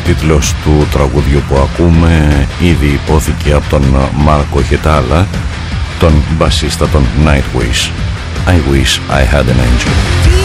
τίτλος του τραγουδιού που ακούμε ήδη υπόθηκε από τον Μάρκο Χετάλα, τον μπασίστα των Nightwish. I wish I had an angel.